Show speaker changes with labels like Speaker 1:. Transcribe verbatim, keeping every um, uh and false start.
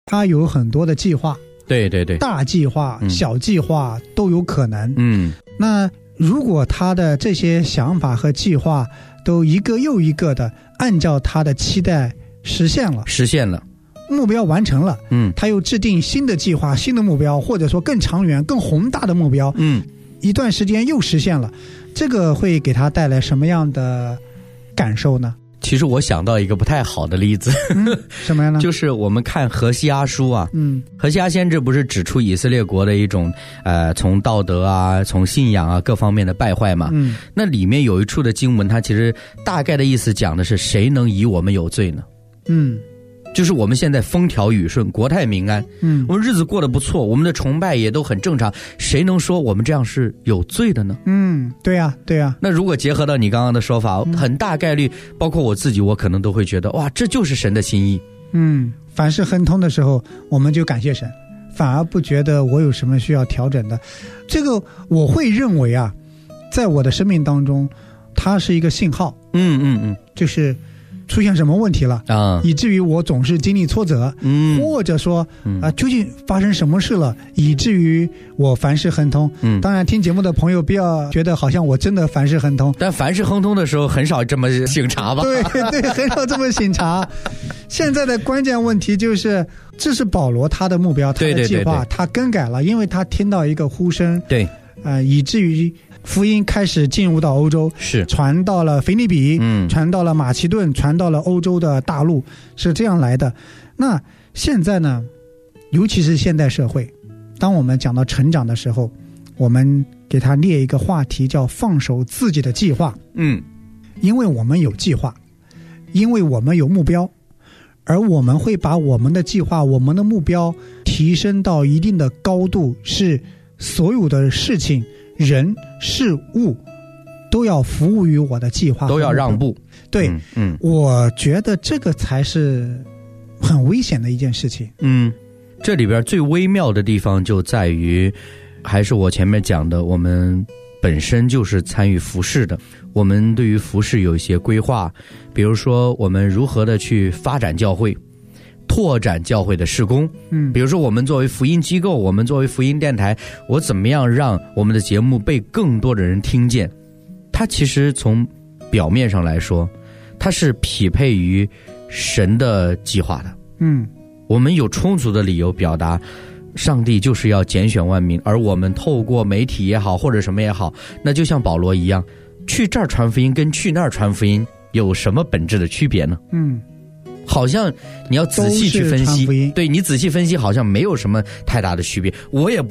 Speaker 1: 他有很多的计划，
Speaker 2: 对对对，
Speaker 1: 大计划、嗯、小计划都有可能。
Speaker 2: 嗯，
Speaker 1: 那如果他的这些想法和计划都一个又一个的按照他的期待实现了，
Speaker 2: 实现了，
Speaker 1: 目标完成了，
Speaker 2: 嗯，
Speaker 1: 他又制定新的计划、新的目标，或者说更长远、更宏大的目标，
Speaker 2: 嗯，
Speaker 1: 一段时间又实现了，这个会给他带来什么样的感受呢？
Speaker 2: 其实我想到一个不太好的例子，
Speaker 1: 嗯、什么样呢？
Speaker 2: 就是我们看何西阿书啊，
Speaker 1: 嗯，
Speaker 2: 何西阿先知不是指出以色列国的一种呃，从道德啊、从信仰啊各方面的败坏嘛？
Speaker 1: 嗯，
Speaker 2: 那里面有一处的经文，它其实大概的意思讲的是谁能以我们有罪呢？
Speaker 1: 嗯。
Speaker 2: 就是我们现在风调雨顺，国泰民安，
Speaker 1: 嗯，
Speaker 2: 我们日子过得不错，我们的崇拜也都很正常，谁能说我们这样是有罪的呢？
Speaker 1: 嗯，对呀、啊，对呀、啊。
Speaker 2: 那如果结合到你刚刚的说法，
Speaker 1: 嗯、
Speaker 2: 很大概率，包括我自己，我可能都会觉得，哇，这就是神的心意。
Speaker 1: 嗯，凡事亨通的时候，我们就感谢神，反而不觉得我有什么需要调整的。这个我会认为啊，在我的生命当中，它是一个信号。
Speaker 2: 嗯嗯嗯，
Speaker 1: 就是出现什么问题了
Speaker 2: 啊，
Speaker 1: 以至于我总是经历挫折，
Speaker 2: 嗯，
Speaker 1: 或者说啊、
Speaker 2: 嗯
Speaker 1: 呃，究竟发生什么事了，以至于我凡事亨通。
Speaker 2: 嗯，
Speaker 1: 当然，听节目的朋友不要觉得好像我真的凡事亨通，
Speaker 2: 但凡事亨通的时候，很少这么醒察吧？
Speaker 1: 对对，很少这么醒察。现在的关键问题就是，这是保罗他的目标，他的计划，
Speaker 2: 对对对对
Speaker 1: 他更改了，因为他听到一个呼声，
Speaker 2: 对，
Speaker 1: 呃，以至于福音开始进入到欧洲，
Speaker 2: 是
Speaker 1: 传到了腓立比，
Speaker 2: 嗯，
Speaker 1: 传到了马其顿，传到了欧洲的大陆，是这样来的。那现在呢，尤其是现代社会，当我们讲到成长的时候，我们给他列一个话题叫放手自己的计划。
Speaker 2: 嗯，
Speaker 1: 因为我们有计划，因为我们有目标，而我们会把我们的计划、我们的目标提升到一定的高度，是所有的事情、人、事物都要服务于我的计划，
Speaker 2: 都要让步。
Speaker 1: 对，
Speaker 2: 嗯，嗯，
Speaker 1: 我觉得这个才是很危险的一件事情。
Speaker 2: 嗯，这里边最微妙的地方就在于，还是我前面讲的，我们本身就是参与服事的，我们对于服事有一些规划，比如说我们如何的去发展教会，拓展教会的事工，
Speaker 1: 嗯，
Speaker 2: 比如说我们作为福音机构，我们作为福音电台，我怎么样让我们的节目被更多的人听见？它其实从表面上来说，它是匹配于神的计划的。
Speaker 1: 嗯，
Speaker 2: 我们有充足的理由表达，上帝就是要拣选万民，而我们透过媒体也好，或者什么也好，那就像保罗一样，去这儿传福音跟去那儿传福音有什么本质的区别呢？
Speaker 1: 嗯，
Speaker 2: 好像你要仔细去分析，
Speaker 1: 都是传福音，
Speaker 2: 对，你仔细分析好像没有什么太大的区别。我也不